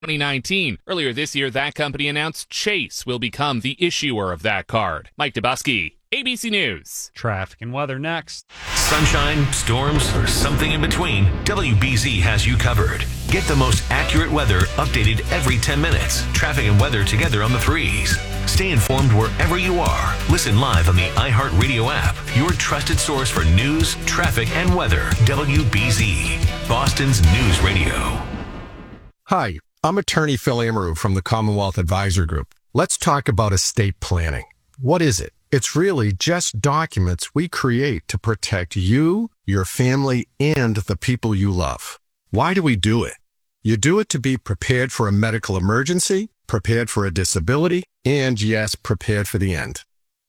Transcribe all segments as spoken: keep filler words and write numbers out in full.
twenty nineteen. Earlier this year, that company announced Chase will become the issuer of that card. Mike Dubusky, A B C News. Traffic and weather next. Sunshine, storms, or something in between, W B Z has you covered. Get the most accurate weather updated every ten minutes. Traffic and weather together on the threes. Stay informed wherever you are. Listen live on the iHeartRadio app, your trusted source for news, traffic, and weather. W B Z, Boston's News Radio. Hi, I'm attorney Phil Amaru from the Commonwealth Advisor Group. Let's talk about estate planning. What is it? It's really just documents we create to protect you, your family, and the people you love. Why do we do it? You do it to be prepared for a medical emergency, prepared for a disability, and yes, prepared for the end.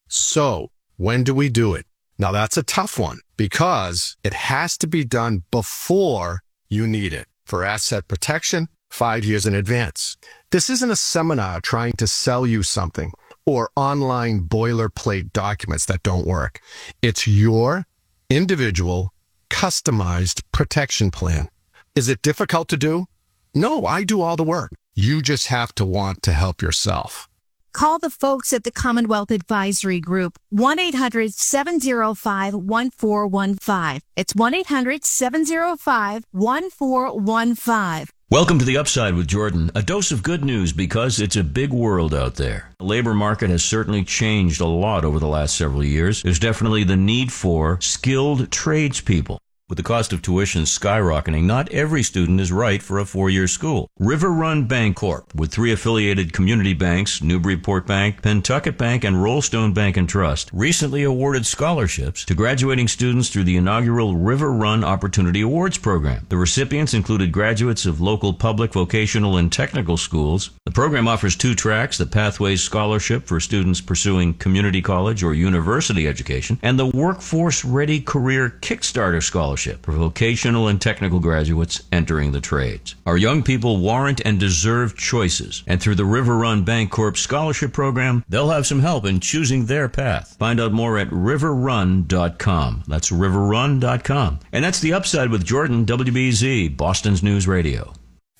So, when do we do it? Now that's a tough one because it has to be done before you need it for asset protection five years in advance. This isn't a seminar trying to sell you something or online boilerplate documents that don't work. It's your individual, customized protection plan. Is it difficult to do? No, I do all the work. You just have to want to help yourself. Call the folks at the Commonwealth Advisory Group, one eight hundred seven oh five one four one five. It's one eight hundred seven oh five one four one five. Welcome to The Upside with Jordan, a dose of good news because it's a big world out there. The labor market has certainly changed a lot over the last several years. There's definitely the need for skilled tradespeople. With the cost of tuition skyrocketing, not every student is right for a four-year school. River Run Bancorp, with three affiliated community banks, Newburyport Bank, Pentucket Bank, and Rollstone Bank and Trust, recently awarded scholarships to graduating students through the inaugural River Run Opportunity Awards program. The recipients included graduates of local public, vocational, and technical schools. The program offers two tracks, the Pathways Scholarship for students pursuing community college or university education, and the Workforce Ready Career Kickstarter Scholarship for vocational and technical graduates entering the trades. Our young people warrant and deserve choices, and through the River Run Bancorp Scholarship Program, they'll have some help in choosing their path. Find out more at river run dot com. That's river run dot com. And that's The Upside with Jordan, W B Z, Boston's News Radio.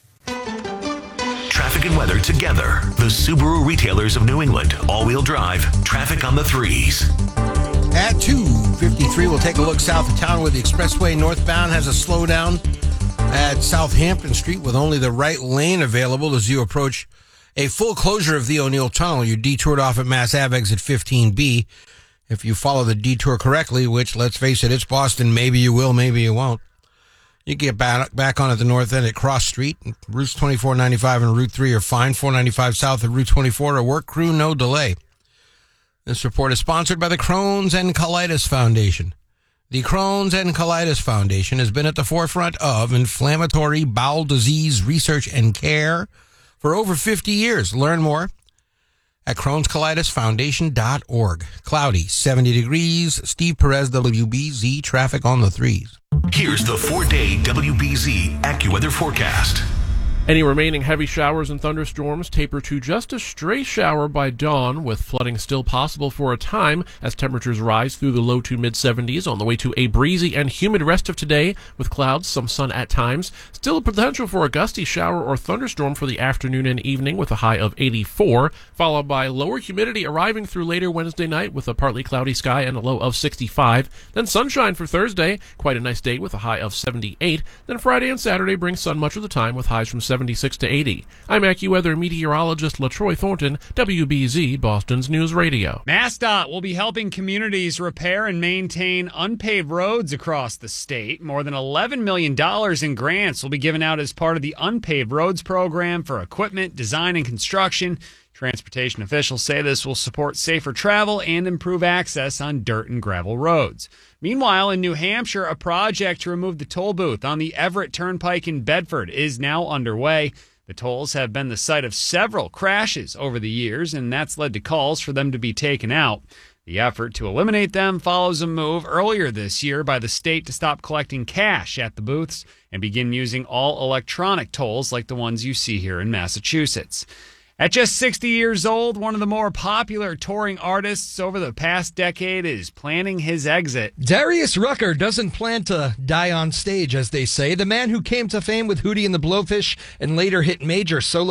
Traffic and weather together. The Subaru retailers of New England. All-wheel drive. Traffic on the threes. At two fifty-three, we'll take a look south of town where the expressway northbound has a slowdown at Southampton Street with only the right lane available as you approach a full closure of the O'Neill Tunnel. You're detoured off at Mass Ave exit fifteen B. If you follow the detour correctly, which, let's face it, it's Boston, maybe you will, maybe you won't. You get back, back on at the north end at Cross Street. Routes twenty-four, ninety-five, and Route three are fine. four ninety-five south of Route twenty-four, a work crew, no delay. This report is sponsored by the Crohn's and Colitis Foundation. The Crohn's and Colitis Foundation has been at the forefront of inflammatory bowel disease research and care for over fifty years. Learn more at crohns colitis foundation dot org. Cloudy, seventy degrees. Steve Perez, W B Z, traffic on the threes. Here's the four-day W B Z AccuWeather forecast. Any remaining heavy showers and thunderstorms taper to just a stray shower by dawn, with flooding still possible for a time as temperatures rise through the low to mid-seventies on the way to a breezy and humid rest of today with clouds, some sun at times. Still a potential for a gusty shower or thunderstorm for the afternoon and evening with a high of eighty-four, followed by lower humidity arriving through later Wednesday night with a partly cloudy sky and a low of sixty-five. Then sunshine for Thursday, quite a nice day with a high of seventy-eight. Then Friday and Saturday bring sun much of the time with highs from seventy-six to eighty. I'm AccuWeather meteorologist LaTroy Thornton, W B Z, Boston's News Radio. MassDOT will be helping communities repair and maintain unpaved roads across the state. More than eleven million dollars in grants will be given out as part of the Unpaved Roads program for equipment, design, and construction. Transportation officials say this will support safer travel and improve access on dirt and gravel roads. Meanwhile, in New Hampshire, a project to remove the toll booth on the Everett Turnpike in Bedford is now underway. The tolls have been the site of several crashes over the years, and that's led to calls for them to be taken out. The effort to eliminate them follows a move earlier this year by the state to stop collecting cash at the booths and begin using all electronic tolls like the ones you see here in Massachusetts. At just sixty years old, one of the more popular touring artists over the past decade is planning his exit. Darius Rucker doesn't plan to die on stage, as they say. The man who came to fame with Hootie and the Blowfish and later hit major solo